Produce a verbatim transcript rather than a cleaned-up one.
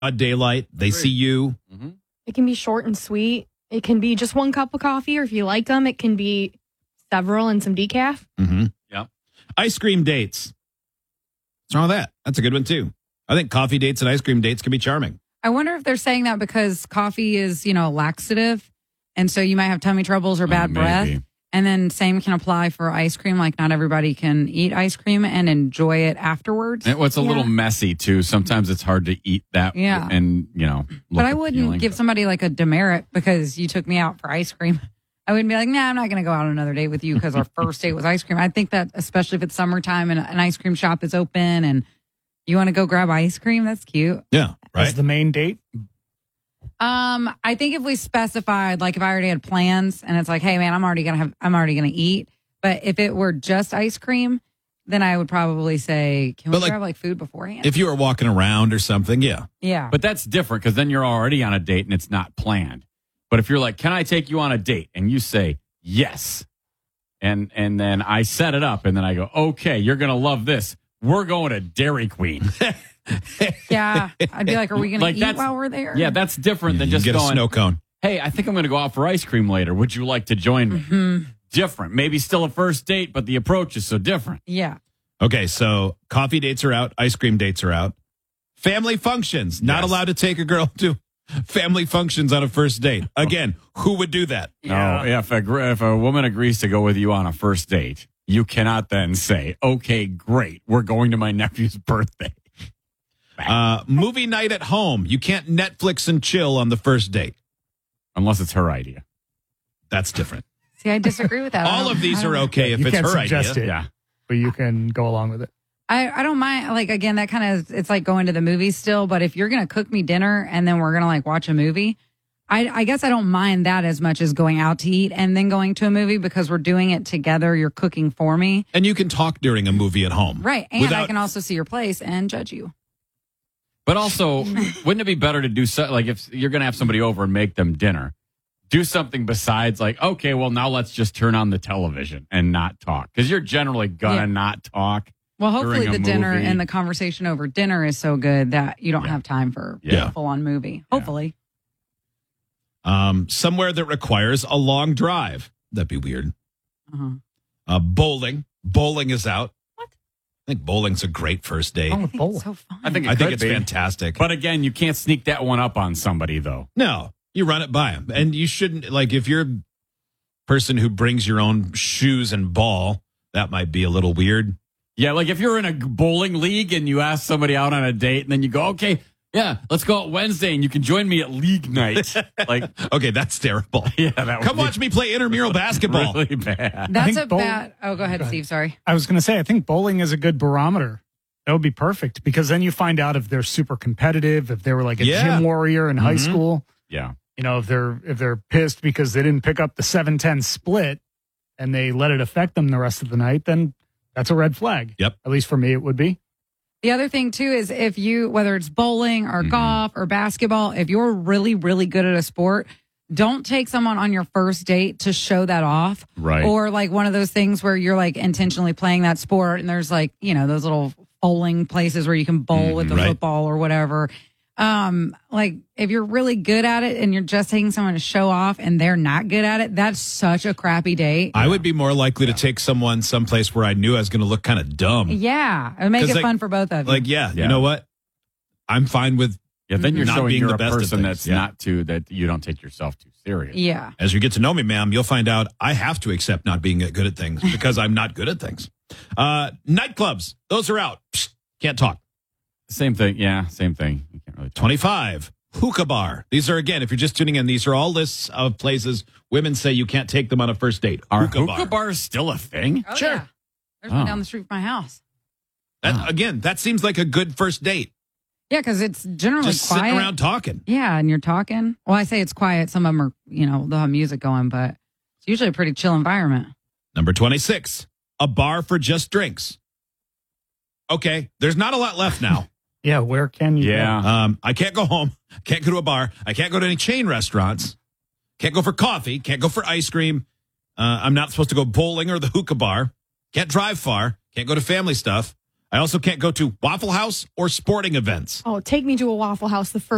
broad daylight. They Great. see you. Mm-hmm. It can be short and sweet. It can be just one cup of coffee, or if you like them, it can be several and some decaf. Mm-hmm. Yep. Ice cream dates. What's wrong with that? That's a good one, too. I think coffee dates and ice cream dates can be charming. I wonder if they're saying that because coffee is, you know, laxative. And so you might have tummy troubles or bad Oh, breath. maybe. And then same can apply for ice cream. Like not everybody can eat ice cream and enjoy it afterwards. And it's a Yeah. little messy, too. Sometimes it's hard to eat that. Yeah. And, you know. But I look wouldn't appealing. give somebody like a demerit because you took me out for ice cream. I wouldn't be like, nah, I'm not going to go out on another date with you because our first date was ice cream. I think that especially if it's summertime and an ice cream shop is open and you want to go grab ice cream, that's cute. Yeah, As right? the main date. Um, I think if we specified, like if I already had plans and it's like, hey man, I'm already gonna have, I'm already gonna eat. But if it were just ice cream, then I would probably say, can we But, like, grab like food beforehand? If you were walking around or something, yeah. yeah, But that's different because then you're already on a date and it's not planned. But if you're like, can I take you on a date? And you say, yes. And and then I set it up and then I go, okay, you're going to love this. We're going to Dairy Queen. yeah. I'd be like, are we gonna Like, eat that's- while we're there? Yeah, that's different than You just get going, a snow cone. hey, I think I'm going to go out for ice cream later. Would you like to join me? Mhm. Different. Maybe still a first date, but the approach is so different. Yeah. Okay, so coffee dates are out. Ice cream dates are out. Family functions. Not Yes. allowed to take a girl to family functions on a first date. Again, who would do that? No, yeah, if a, gr- if a woman agrees to go with you on a first date, you cannot then say, okay, great, we're going to my nephew's birthday. Uh, movie night at home. You can't Netflix and chill on the first date. Unless it's her idea. That's different. See, I disagree with that. I All don't- of these I don't- are okay if you it's can't her suggest idea. it, Yeah. but you can go along with it. I, I don't mind. Like, again, that kind of, it's like going to the movies still. But if you're going to cook me dinner and then we're going to like watch a movie, I, I guess I don't mind that as much as going out to eat and then going to a movie because we're doing it together. You're cooking for me. And you can talk during a movie at home. Right. And Without- I can also see your place and judge you. But also, wouldn't it be better to do so, like if you're going to have somebody over and make them dinner, do something besides like, okay, well, now let's just turn on the television and not talk. Because you're generally going to Yeah. not talk. Well, hopefully During a the dinner movie. and the conversation over dinner is so good that you don't Yeah. have time for Yeah. a full on movie. Hopefully. Um, somewhere that requires a long drive. That'd be weird. Uh-huh. Uh, bowling. Bowling is out. What? I think bowling's a great first date. Oh, I with think bowling. it's so fun. I think it I think could it's be. fantastic. But again, you can't sneak that one up on somebody, though. No, you run it by them. And you shouldn't, like, if you're a person who brings your own shoes and ball, that might be a little weird. Yeah, like if you're in a bowling league and you ask somebody out on a date and then you go, okay, yeah, let's go out Wednesday and you can join me at league night. Like, Okay, that's terrible. yeah, that would Come be watch me play intramural basketball. really bad. That's think a bowl- bad. Oh, go ahead, Go ahead. Steve. Sorry. I was going to say, I think bowling is a good barometer. That would be perfect because then you find out if they're super competitive, if they were like a Yeah. gym warrior in high Mhm. school. Yeah. You know, if they're if they're pissed because they didn't pick up the seven ten split and they let it affect them the rest of the night, then that's a red flag. Yep. At least for me, it would be. The other thing too is if you, whether it's bowling or Mhm. golf or basketball, if you're really, really good at a sport, don't take someone on your first date to show that off. Right. Or like one of those things where you're like intentionally playing that sport and there's like, you know, those little bowling places where you can bowl with the right. football or whatever. Um, like if you're really good at it and you're just taking someone to show off and they're not good at it, that's such a crappy date. I would be more likely to take someone someplace where I knew I was going to look kind of dumb. Yeah. It would make 'Cause, it like- fun for both of you. Like, yeah, Yeah. you know what? I'm fine with, Yeah, then you're Not showing being you're the a best at person things, that's yeah. not too, that you don't take yourself too serious. yeah. as you get to know me, ma'am, you'll find out I have to accept not being good at things because I'm not good at things. Uh, nightclubs, those are out. Psst, can't talk. Same thing. Yeah, same thing. You can't really talk. twenty-five, hookah bar. These are, again, if you're just tuning in, these are all lists of places women say you can't take them on a first date. Are hookah, hookah bar. bars still a thing? Oh, Sure. yeah. There's one Oh. down the street from my house. That, Oh. Again, that seems like a good first date. Yeah, because it's generally Just quiet. sitting around talking. Yeah, and you're talking. Well, I say it's quiet. Some of them are, you know, they'll have music going, but it's usually a pretty chill environment. Number twenty-six, a bar for just drinks. Okay, there's not a lot left now. Yeah, where can you? Yeah. Um, I can't go home. Can't go to a bar. I can't go to any chain restaurants. Can't go for coffee. Can't go for ice cream. Uh, I'm not supposed to go bowling or the hookah bar. Can't drive far. Can't go to family stuff. I also can't go to Waffle House or sporting events. Oh, take me to a Waffle House the first